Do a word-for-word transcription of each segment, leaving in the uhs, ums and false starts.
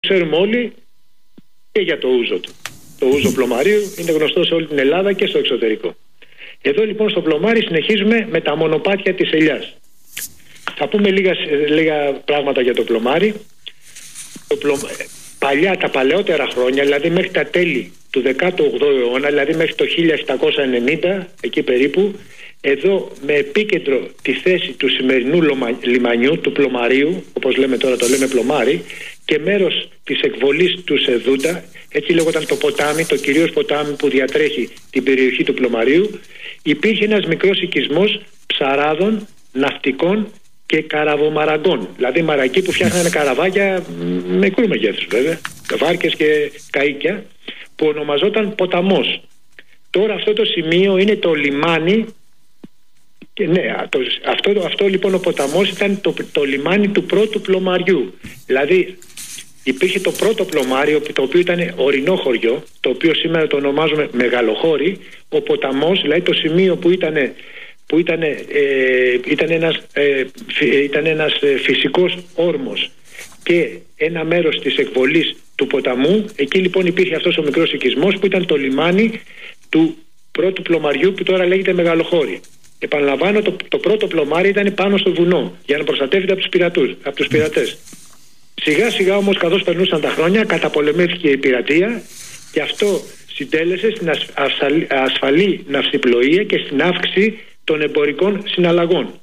ξέρουμε όλοι και για το ούζο του. Το ούζο πλωμαρίου είναι γνωστό σε όλη την Ελλάδα και στο εξωτερικό. Εδώ λοιπόν στο πλωμάρι συνεχίζουμε με τα μονοπάτια της ελιάς. Θα πούμε λίγα, λίγα πράγματα για το πλωμάρι. Το πλω... Παλιά, τα παλαιότερα χρόνια, δηλαδή μέχρι τα τέλη του δέκατου όγδοου αιώνα, δηλαδή μέχρι το χίλια επτακόσια ενενήντα, εκεί περίπου, εδώ με επίκεντρο τη θέση του σημερινού λιμανιού, του πλωμαρίου, όπως λέμε τώρα το λέμε πλωμάρι, και μέρος της εκβολής του Σεδούτα, έτσι λέγονταν το ποτάμι, το κυρίως ποτάμι που διατρέχει την περιοχή του πλωμαρίου, υπήρχε ένας μικρός οικισμός ψαράδων, ναυτικών και καραβομαραγκών. Δηλαδή μαρακοί που φτιάχνανε καραβάκια μικρού μεγέθους βέβαια, βάρκες και καΐκια, που ονομαζόταν ποταμός. Τώρα αυτό το σημείο είναι το λιμάνι. Και ναι, το, αυτό, αυτό λοιπόν ο ποταμός ήταν το, το λιμάνι του πρώτου πλωμαριού. Δηλαδή υπήρχε το πρώτο πλωμάριο, το οποίο ήταν ορεινό χωριό, το οποίο σήμερα το ονομάζουμε Μεγαλοχώρι. Ο ποταμός, δηλαδή το σημείο που ήταν, που ήταν, ε, ήταν ένας, ε, ήταν ένας φυσικός όρμος και ένα μέρος της εκβολής του ποταμού. Εκεί λοιπόν υπήρχε αυτός ο μικρός οικισμός που ήταν το λιμάνι του πρώτου πλωμαριού, που τώρα λέγεται Μεγαλοχώρι. Επαναλαμβάνω, το, το πρώτο πλωμάρι ήταν πάνω στο βουνό για να προστατεύεται από τους πειρατούς, από τους πειρατές. Σιγά σιγά όμως, καθώς περνούσαν τα χρόνια, καταπολεμήθηκε η πειρατεία και αυτό συντέλεσε στην ασφαλή, ασφαλή ναυσιπλοεία και στην αύξηση των εμπορικών συναλλαγών.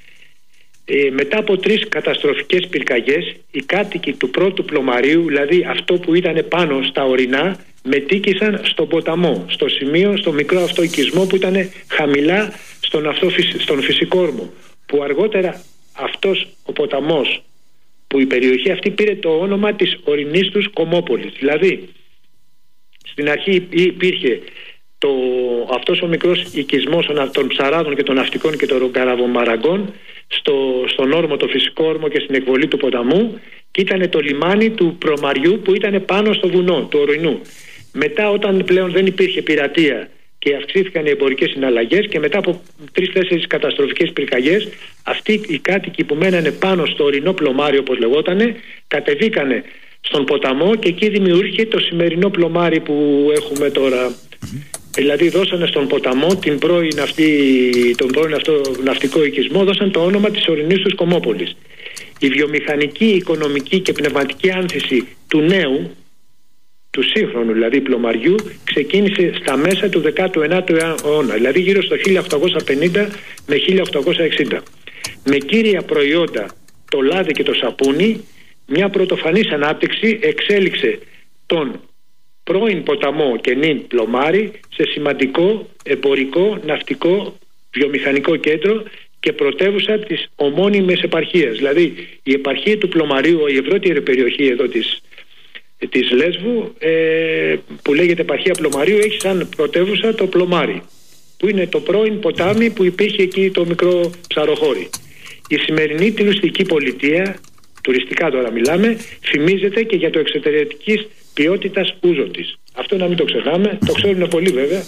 Ε, μετά από τρεις καταστροφικές πυρκαγιές, οι κάτοικοι του πρώτου πλωμαρίου, δηλαδή αυτό που ήταν πάνω στα ορεινά, μετήκησαν στον ποταμό, στο σημείο, στο μικρό αυτό οικισμό που ήταν χαμηλά στον, αυτό, στον φυσικό όρμο, που αργότερα αυτός ο ποταμός, που η περιοχή αυτή πήρε το όνομα της ορεινής τους Κομμόπολης. Δηλαδή στην αρχή υπήρχε το, αυτός ο μικρός οικισμός των ψαράδων και των ναυτικών και των καραβομαραγκών στο, στον όρμο, το φυσικό όρμο και στην εκβολή του ποταμού, και ήταν το λιμάνι του Προμαριού που ήταν πάνω στο βουνό του ορεινού. Μετά, όταν πλέον δεν υπήρχε πειρατεία και αυξήθηκαν οι εμπορικές συναλλαγές, και μετά από τρεις-τέσσερις καταστροφικές πυρκαγιές, αυτοί οι κάτοικοι που μένανε πάνω στο ορεινό πλωμάρι, όπως λεγότανε, κατεβήκανε στον ποταμό και εκεί δημιουργήθηκε το σημερινό πλωμάρι που έχουμε τώρα. Δηλαδή δώσανε στον ποταμό την πρώην αυτή, τον πρώην αυτό ναυτικό οικισμό, δώσαν το όνομα της ορεινής τους Κομμόπολης. Η βιομηχανική, οικονομική και πνευματική άνθηση του νέου, του σύγχρονου δηλαδή πλωμαριού, ξεκίνησε στα μέσα του δέκατου ένατου αιώνα, δηλαδή γύρω στο χίλια οκτακόσια πενήντα με χίλια οκτακόσια εξήντα. Με κύρια προϊόντα το λάδι και το σαπούνι, μια πρωτοφανής ανάπτυξη εξέλιξε τον πρώην ποταμό και νυν πλωμάρι σε σημαντικό εμπορικό, ναυτικό, βιομηχανικό κέντρο και πρωτεύουσα της ομώνυμης επαρχίας. Δηλαδή η επαρχία του πλωμαρίου, η ευρύτερη περιοχή εδώ της, της Λέσβου, ε, που λέγεται επαρχία πλωμαρίου, έχει σαν πρωτεύουσα το πλωμάρι, που είναι το πρώην ποτάμι που υπήρχε εκεί, το μικρό ψαροχώρι. Η σημερινή τουριστική πολιτεία, τουριστικά τώρα μιλάμε, φημίζεται και για το εξωτερικής ποιότητας ούζο της. Αυτό να μην το ξεχνάμε, το ξέρουν πολύ βέβαια.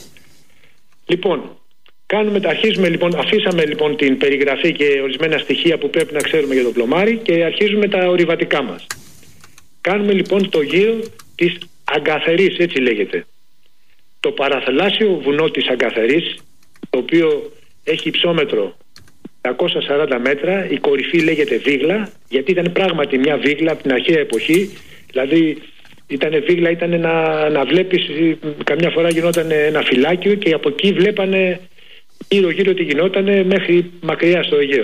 Λοιπόν, κάνουμε, αρχίζουμε, λοιπόν, αφήσαμε λοιπόν την περιγραφή και ορισμένα στοιχεία που πρέπει να ξέρουμε για το πλωμάρι και αρχίζουμε τα ορειβατικά μας. Κάνουμε λοιπόν το γύρο της Αγκαθερής, έτσι λέγεται. Το παραθαλάσσιο βουνό της Αγκαθερής, το οποίο έχει υψόμετρο τριακόσια σαράντα μέτρα, η κορυφή λέγεται Βίγλα, γιατί ήταν πράγματι μια βίγλα από την αρχαία εποχή. Δηλαδή ήτανε βίγλα, ήταν να, να βλέπεις, καμιά φορά γινόταν ένα φυλάκιο και από εκεί βλέπανε γύρω γύρω τι γινότανε μέχρι μακριά στο Αιγαίο.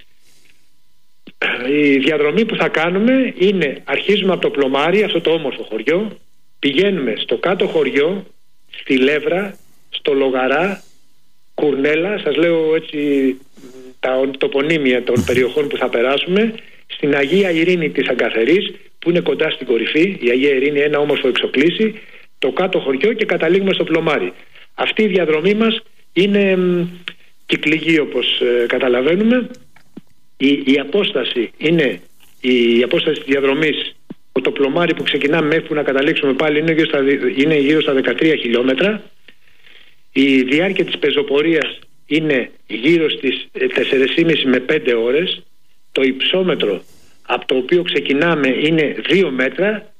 Η διαδρομή που θα κάνουμε είναι, αρχίζουμε από το πλωμάρι, αυτό το όμορφο χωριό, πηγαίνουμε στο κάτω χωριό, στη Λεύρα, στο Λογαρά, Κουρνέλα, σας λέω έτσι τα τοπονύμια των περιοχών που θα περάσουμε, στην Αγία Ειρήνη της Αγκαθερής, που είναι κοντά στην κορυφή, η Αγία Ειρήνη, ένα όμορφο εξοπλίσι, το κάτω χωριό, και καταλήγουμε στο πλωμάρι. Αυτή η διαδρομή μας είναι μ, κυκλική, όπως ε, καταλαβαίνουμε. Η, η απόσταση είναι η, η απόσταση της διαδρομής, το πλωμάρι που ξεκινάμε μέχρι που να καταλήξουμε πάλι είναι γύρω στα, είναι γύρω στα δεκατρία χιλιόμετρα. Η διάρκεια της πεζοπορίας είναι γύρω στις τέσσερις και μισή με πέντε ώρες. Το υψόμετρο από το οποίο ξεκινάμε είναι δύο μέτρα